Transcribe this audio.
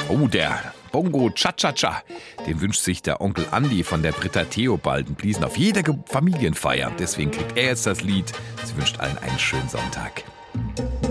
Oh, der Bongo Cha-Cha-Cha, den wünscht sich der Onkel Andi von der Britta Theobald. Bliesen auf jeder Familienfeier. Deswegen kriegt er jetzt das Lied. Sie wünscht allen einen schönen Sonntag.